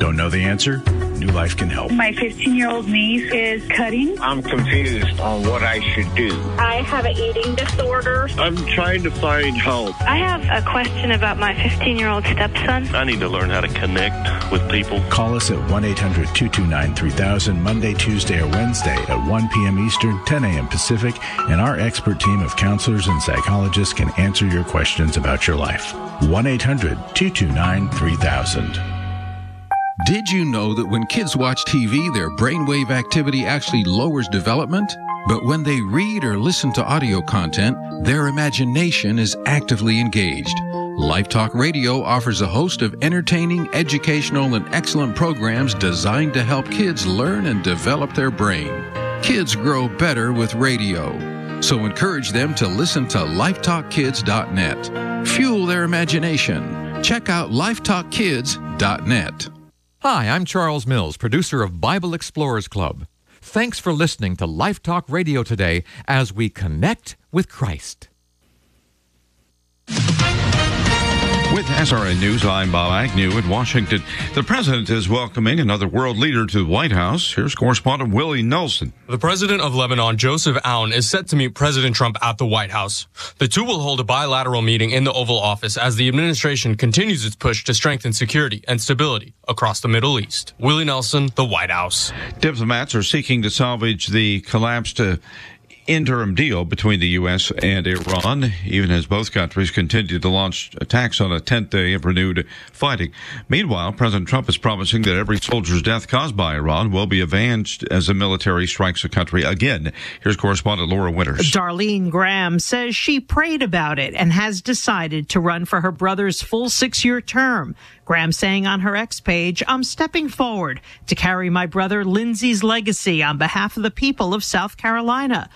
Don't know the answer? New Life can help. My 15-year-old niece is cutting. I'm confused on what I should do. I have an eating disorder. I'm trying to find help. I have a question about my 15-year-old stepson. I need to learn how to connect with people. Call us at 1-800-229-3000 Monday, Tuesday, or Wednesday at 1 p.m. Eastern, 10 a.m. Pacific, and our expert team of counselors and psychologists can answer your questions about your life. 1-800-229-3000. Did you know that when kids watch TV, their brainwave activity actually lowers development? But when they read or listen to audio content, their imagination is actively engaged. Life Talk Radio offers a host of entertaining, educational, and excellent programs designed to help kids learn and develop their brain. Kids grow better with radio. So encourage them to listen to lifetalkkids.net. Fuel their imagination. Check out lifetalkkids.net. Hi, I'm Charles Mills, producer of Bible Explorers Club. Thanks for listening to Life Talk Radio today as we connect with Christ. With SRN News, I'm Bob Agnew in Washington. The president is welcoming another world leader to the White House. Here's correspondent Willie Nelson. The president of Lebanon, Joseph Aoun, is set to meet President Trump at the White House. The two will hold a bilateral meeting in the Oval Office as the administration continues its push to strengthen security and stability across the Middle East. Willie Nelson, the White House. Diplomats are seeking to salvage the collapsed interim deal between the U.S. and Iran, even as both countries continue to launch attacks on a 10th day of renewed fighting. Meanwhile, President Trump is promising that every soldier's death caused by Iran will be avenged as the military strikes the country again. Here's correspondent Laura Winters. Darlene Graham says she prayed about it and has decided to run for her brother's full 6-year term. Graham saying on her X page, "I'm stepping forward to carry my brother Lindsey's legacy on behalf of the people of South Carolina.